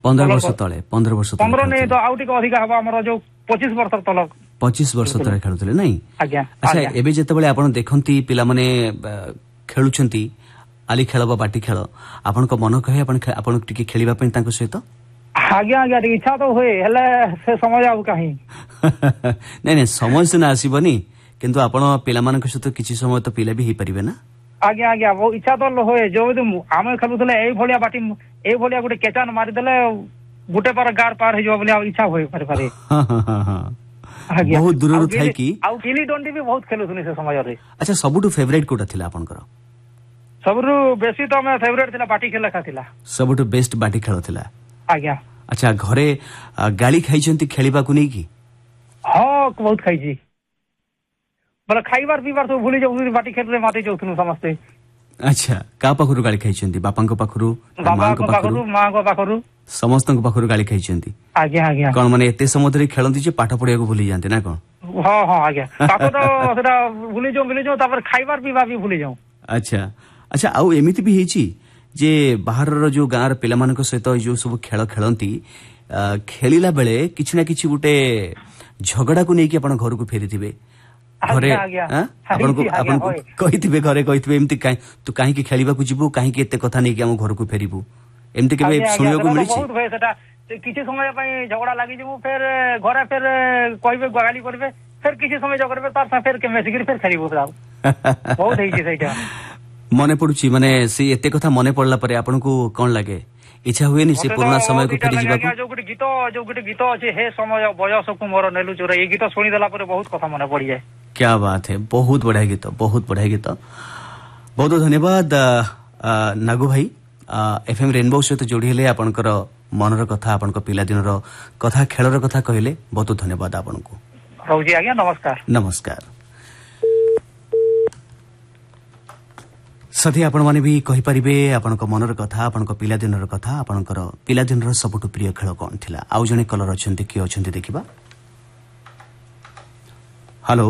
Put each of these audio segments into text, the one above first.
15 ବର୍ଷ ତଳେ 15 ବର୍ଷ 15 नहीं तो आउ टिके अधिक हबा हमर जो 25 वर्ष तलक 25 वर्ष तले खेलुଥିଲେ ନାଇଁ आज्ञा अच्छा एबे जेतेबेले आपण देखंती पिला माने खेलुछंती आली खेल बा बाटी खेल आपण को मन कहे आपण टिके खेलिबा पई तांको सहित आज्ञा आज्ञा इच्छा तो होए हले से समय आउ काहे नहीं नहीं समय से ना आसीबनी किंतु आपण पिला मानक सहित किछि समय तो पिला भी हे परिबे ना आज्ञा आज्ञा वो इच्छा तो होए जो आमे खेलुतले एई भलिया बाटी एई भलिया गुटे केचान मारि देले गुटे पर गार पार हे जो बोले इच्छा होए पारे हां बहुत दूर थाई की आउ गिली डंडी भी बहुत खेलुथुनी से समय रे अच्छा सबुटु फेवरेट कोटा थिला आपनकर सबरु बेसी तो मैं फेवरेट थिला बाटी खेल का थिला सबुटु बेस्ट बाटी खेल थिला आज्ञा अच्छा घरे गाली खाइछंती खेलिबा को नै की हां बहुत खाइछी बोले खाइबार पीबार तो भूली जाऊ बाटी खेल रे माते जाउथुनु समस्ते अच्छा का पाखरु गाली खाइछंती बापा को पाखरु मां को पाखरु समस्त को पाखरु गाली खाइछंती आज्ञा आज्ञा कोन माने एते समय धरि खेलंती जे पाठ पढिया को भूली जानते ना कोन हां हां आज्ञा पाको तो सेटा भूली जाऊ तापर खाइबार पीबा भी भूली जाऊ अच्छा अच्छा आउ एमिति भी हेची जे बाहर रो जो गार पिला मानक सहित जो सब खेल खेलंती खेलिला बेले किछि ना किछि गुटे झगड़ा को नेकी अपन घर को फेरी थिबे घरे अपन को कहिथिबे घरे कहिथिबे एमिति काई तू काहे की खेलिबा को जिबो काहे की एते कथा नेकी हम घर को फेरिबो एमिति केबे सुनियो को मिली छी बहुत भय सेटा किछि समय पई झगड़ा लागि जिबो फिर घरे फिर कहिबे गाली करबे फिर किछि समय झगड़ा करबे तार फिर के मेसिगिर फिर खेलिबो बहुत हेई छी सेटा मने पडुची माने से एते कथा मने पड़ला परे आपन को कोन लागे इच्छा हुए नि से पुराना समय को फेरी जिबा को जो गुटे गीत अछि हे समय बयस को मोर नेलु चोर ए गीत सुनी देला परे बहुत कथा मने पड़ी जाय क्या बात है बहुत बढ़िया गीत बहुत धन्यवाद नागु भाई एफएम रेनबो सहित जोड़ी हेले आपनकर मनर कथा आपनकर पिला दिन रो कथा खेलर कथा कहले बहुत धन्यवाद आपनको रहुजी आज्ञा नमस्कार नमस्कार साथी आपण माने भी कहि परिबे आपनक मनर कथा आपनक पिला दिनर कथा आपनकर पिला दिनर सबटु प्रिय खेल कोन थिला आउ जने कलर अछंती कि अछंती देखिबा हेलो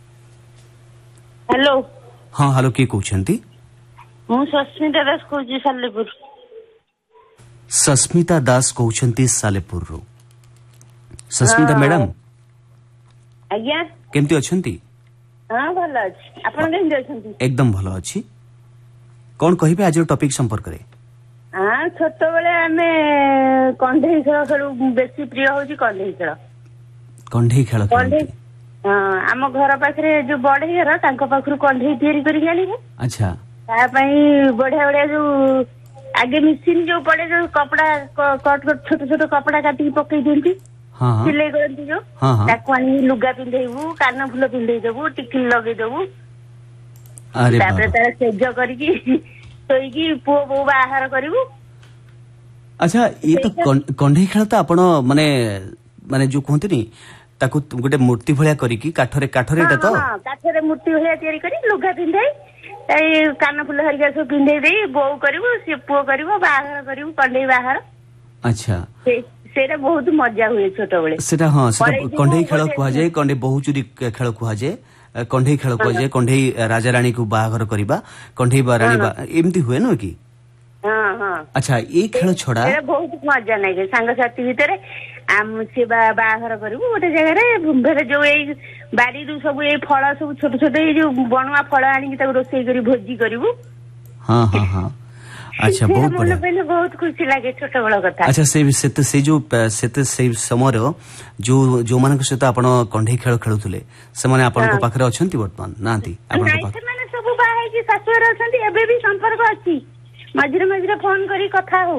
हेलो हां हेलो के कहउछंती मु सस्मिता दास कहउची सालेपुर सस्मिता दास कहउछंती सालेपुर रो सस्मिता मैडम आज्ञा केमती अछंती हां भलो अछि आपण केमती अछंती एकदम भलो अछि कोन कहिबे आज टॉपिक संपर्क रे हां छोटो बेले हमें कंढई खेल खेलु बेसी प्रिय होची कंढई खेल हां हम घर पाखरे जो बड़े घर तांको पाखरु कंढई तयारी करी आनी है अच्छा ता पई बढ़िया बढ़िया जो आगे मशीन जो पड़े जो कपड़ा कट छोट छोट कपड़ा काटी पकई देंती हां सिलाई करती जो ताको आनी लुगा पिंधेबू कान फुल पिंधे देबू टिकिन लगे देबू अरे तापर तार सेज करिकी तोईकी पो बो बाहर करिवू अच्छा ये तो कंढई खेल तो आपण माने माने जो कहते नी ताको गोटे मूर्ति भलिया करिकी काठरे एटा तो हां काठरे मूर्ति भलिया तयारी करी लुगा पिंधे ए कान फुल हरिका सब पिंधे देई बो करिवू से पो करिवू बाहर करिवू कंढई बाहर अच्छा सेटा बहुत मजा हुए छोट बेले सेटा हां सेटा कंढई खेल कुहा जाय कंढई बहुचुरी खेल कुहा जाय कंढई खेल कुहा जाय कंढई राजा रानी को बाहर करबा कंढई रानी एमती हुए न की हां हां अच्छा ये खेल छोड़ा सेटा बहुत मजा नै संग साथी भितरे आम से बाहर करबू गोटे जगह रे भेरे जो ए बाड़ी रु सब ए फळ सब छोट छोट ए जो बनवा फळ आनी की ताको रोसई करी भोजी करबू हां हां हां अच्छा बहुत बढ़िया पहले बहुत खुशी लागे छोट बड़ कथा अच्छा से जो से समय जो मानक सहित आपण कंढई खेल खेलुथले से माने आपण को पाखरे अछंती वर्तमान नांती आपण को पाखरे माने सब बाहे की सासुर अछंती एबे भी संपर्क अछि मझिरे मझिरे फोन करी कथा हो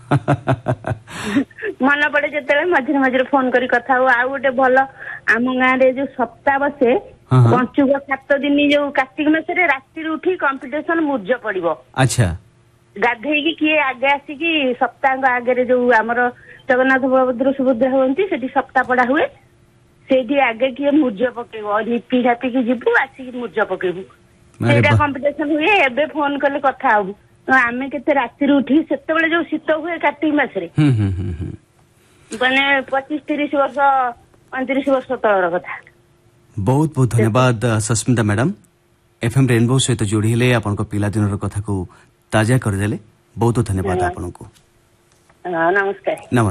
मन पड़े जते मझिरे मझिरे फोन करी कथा हो आ गोटे भलो आम गां रे जो सप्ताह बसे पंचुक 7 दिन जो कार्तिक मास रे रात्रि उठी कंपटीशन मुर्ज पड़िबो अच्छा गाधेई किए आगे आसिकी सप्ताह आगे जो आमर जगन्नाथ बलभद्र सुभद्रा होती से सप्ताह पड़ा हुए से आगे किए मुर्ज पकेबो रिपी झापी की जीवु आसिकी मुर्ज पकेबू सेटा कंपटीशन हुए एबे फोन कले कथा हबू तो आमे केते रात्रि उठी सेते बेले जो शीत हुए कार्तिक मास रे माने 25-30 वर्ष 35 वर्ष तळर कथा बहुत बहुत धन्यवाद सस्मिता मैडम एफएम रेनबो सहित जोड़ी हेले आपन को पिला दिनर कथा को ताजा कर देले बहुत धन्यवाद आपन को ନମସ୍କାର। ନମସ୍କାର।